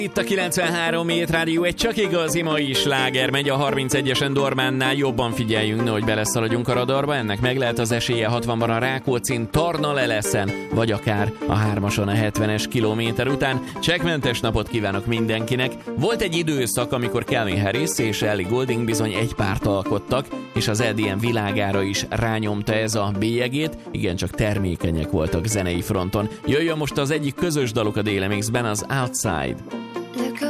Itt a 93 Hét Rádió, egy csak igazi mai sláger megy a 31-esen Dormánnál, jobban figyeljünk, nehogy beleszaladjunk a radarba, ennek meg lehet az esélye 60-ban a Rákóczin, Tarnaleleszen, vagy akár a 3-ason a 70-es kilométer után. Csekkmentes napot kívánok mindenkinek! Volt egy időszak, amikor Calvin Harris és Ellie Goulding bizony egy párt alkottak, és az EDM világára is rányomta ez a bélyegét, igencsak termékenyek voltak zenei fronton. Jöjjön most az egyik közös daluk a Délemixben, az Outside.